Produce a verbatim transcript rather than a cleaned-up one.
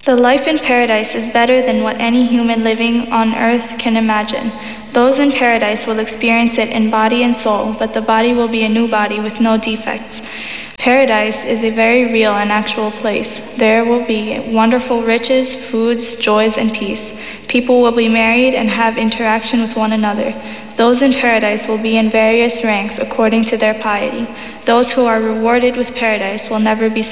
The life in paradise is better than what any human living on earth can imagine. Those in paradise will experience it in body and soul, but the body will be a new body with no defects. Paradise is a very real and actual place. There will be wonderful riches, foods, joys, and peace. People will be married and have interaction with one another. Those in paradise will be in various ranks according to their piety. Those who are rewarded with paradise will never be